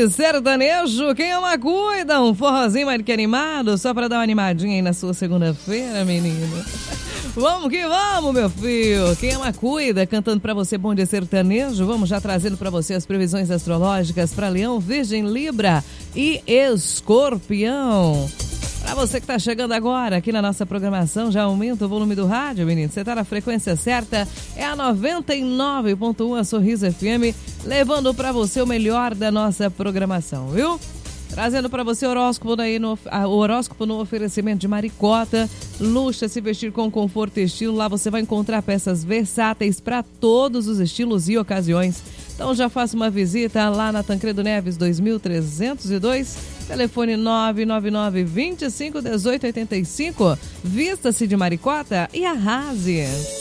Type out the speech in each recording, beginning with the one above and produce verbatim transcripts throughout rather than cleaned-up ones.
de sertanejo, quem ama cuida, um forrozinho mais que animado, só pra dar uma animadinha aí na sua segunda-feira, menino. Vamos que vamos, meu filho. Quem ama cuida, cantando pra você Bom Dia Sertanejo. Vamos já trazendo pra você as previsões astrológicas pra Leão, Virgem, Libra e Escorpião. Pra você que tá chegando agora aqui na nossa programação, já aumenta o volume do rádio, menino. Você tá na frequência certa, é a noventa e nove ponto um, a Sorriso F M, levando pra você o melhor da nossa programação, viu? Trazendo para você o horóscopo, daí no, o horóscopo no oferecimento de Maricota. Luxa se vestir com conforto e estilo. Lá você vai encontrar peças versáteis para todos os estilos e ocasiões. Então já faça uma visita lá na Tancredo Neves dois mil trezentos e dois. Telefone nove nove nove, vinte e cinco, dezoito, oitenta e cinco. Vista-se de Maricota e arrase.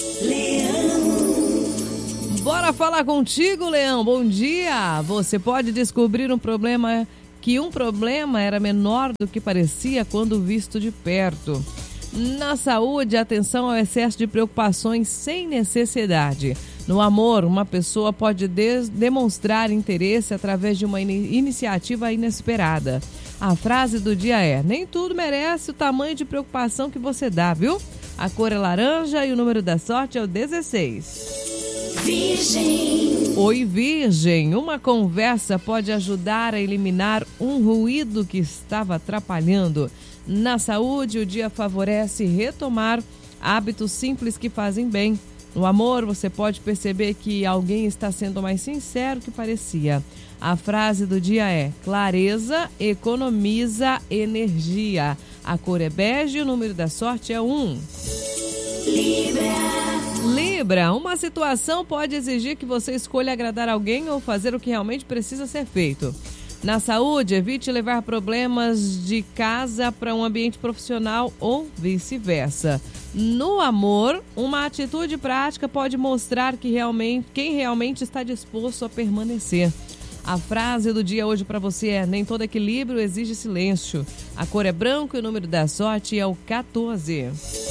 Leão. Bora falar contigo, Leão. Bom dia. Você pode descobrir um problema... que um problema era menor do que parecia quando visto de perto. Na saúde, atenção ao excesso de preocupações sem necessidade. No amor, uma pessoa pode des- demonstrar interesse através de uma in- iniciativa inesperada. A frase do dia é: nem tudo merece o tamanho de preocupação que você dá, viu? A cor é laranja e o número da sorte é o dezesseis. Virgem. Oi, Virgem. Uma conversa pode ajudar a eliminar um ruído que estava atrapalhando. Na saúde, o dia favorece retomar hábitos simples que fazem bem. No amor, você pode perceber que alguém está sendo mais sincero que parecia. A frase do dia é: clareza economiza energia. A cor é bege e o número da sorte é um. Libra. Libra, uma situação pode exigir que você escolha agradar alguém ou fazer o que realmente precisa ser feito. Na saúde, evite levar problemas de casa para um ambiente profissional ou vice-versa. No amor, uma atitude prática pode mostrar que realmente, quem realmente está disposto a permanecer. A frase do dia hoje para você é: nem todo equilíbrio exige silêncio. A cor é branco e o número da sorte é o quatorze.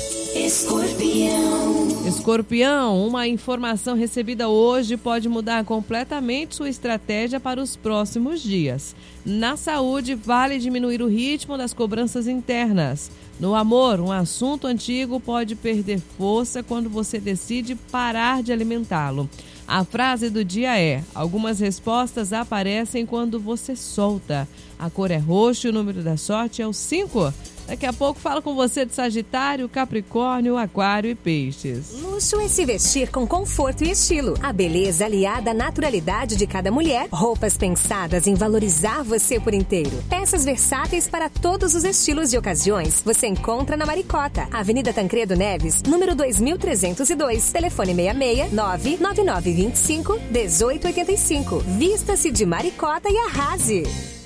Escorpião. Escorpião, uma informação recebida hoje pode mudar completamente sua estratégia para os próximos dias. Na saúde, vale diminuir o ritmo das cobranças internas. No amor, um assunto antigo pode perder força quando você decide parar de alimentá-lo. A frase do dia é: algumas respostas aparecem quando você solta. A cor é roxo e o número da sorte é o cinco. Daqui a pouco falo com você de Sagitário, Capricórnio, Aquário e Peixes. Luxo é se vestir com conforto e estilo. A beleza aliada à naturalidade de cada mulher. Roupas pensadas em valorizar você por inteiro. Peças versáteis para todos os estilos e ocasiões. Você encontra na Maricota, Avenida Tancredo Neves, número dois mil trezentos e dois. Telefone seis seis nove nove nove vinte e cinco, dezoito oitenta e cinco. Vista-se de Maricota e arrase.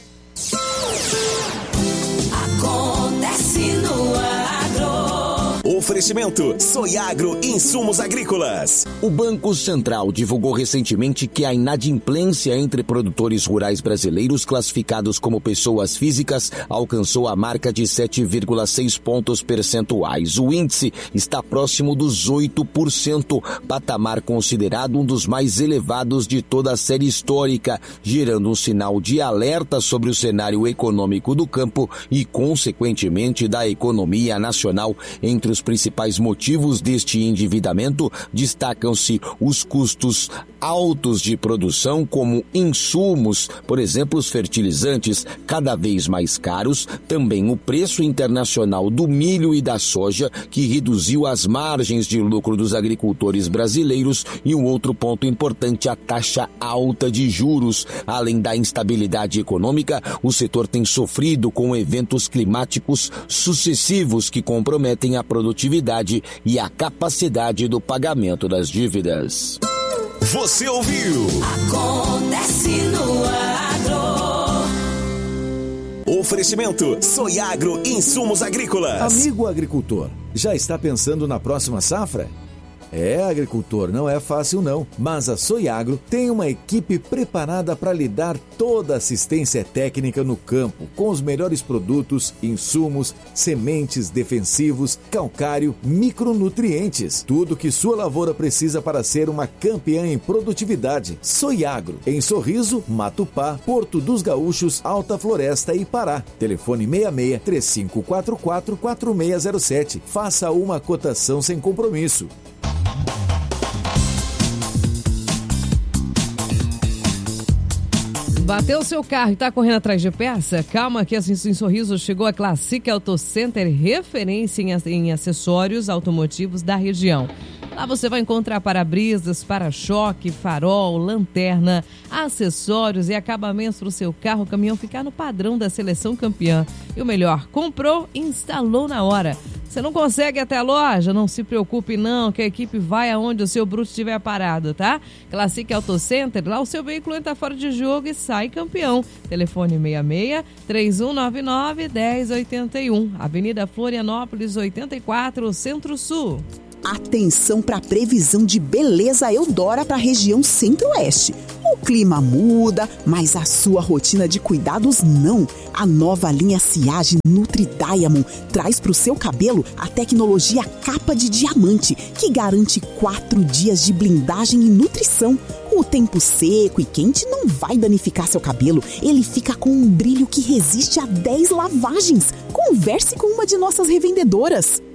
Acontece no agro. Oferecimento Soiagro Insumos Agrícolas. O Banco Central divulgou recentemente que a inadimplência entre produtores rurais brasileiros classificados como pessoas físicas alcançou a marca de sete vírgula seis pontos percentuais. O índice está próximo dos oito por cento, patamar considerado um dos mais elevados de toda a série histórica, gerando um sinal de alerta sobre o cenário econômico do campo e, consequentemente, da economia nacional. Entre os principais motivos deste endividamento, destacam-se os custos altos de produção, como insumos, por exemplo, os fertilizantes, cada vez mais caros, também o preço internacional do milho e da soja, que reduziu as margens de lucro dos agricultores brasileiros, e um outro ponto importante, a taxa alta de juros. Além da instabilidade econômica, o setor tem sofrido com eventos climáticos sucessivos que comprometem a produtividade e a capacidade do pagamento das dívidas. Você ouviu? Acontece no agro. Oferecimento Soiagro Insumos Agrícolas. Amigo agricultor, já está pensando na próxima safra? É, agricultor, não é fácil não, mas a Soiagro tem uma equipe preparada para lhe dar toda a assistência técnica no campo, com os melhores produtos, insumos, sementes, defensivos, calcário, micronutrientes, tudo que sua lavoura precisa para ser uma campeã em produtividade. Soiagro, em Sorriso, Matupá, Porto dos Gaúchos, Alta Floresta e Pará. Telefone seis seis, três cinco quatro quatro, quatro seis zero sete. Faça uma cotação sem compromisso. Bateu o seu carro e está correndo atrás de peça? Calma que assim em Sorriso chegou a Classic Auto Center, referência em acessórios automotivos da região. Lá você vai encontrar para-brisas, para-choque, farol, lanterna, acessórios e acabamentos para o seu carro ou caminhão ficar no padrão da seleção campeã. E o melhor, comprou, instalou na hora. Você não consegue ir até a loja? Não se preocupe não, que a equipe vai aonde o seu bruto estiver parado, tá? Classic Auto Center, lá o seu veículo entra fora de jogo e sai campeão. Telefone seis seis, três um nove nove, um zero oito um, Avenida Florianópolis oitenta e quatro, Centro-Sul. Atenção para a previsão de beleza Eudora para a região Centro-Oeste. O clima muda, mas a sua rotina de cuidados não. A nova linha Siage Nutri Diamond traz para o seu cabelo a tecnologia capa de diamante, que garante quatro dias de blindagem e nutrição. O tempo seco e quente não vai danificar seu cabelo. Ele fica com um brilho que resiste a dez lavagens. Converse com uma de nossas revendedoras.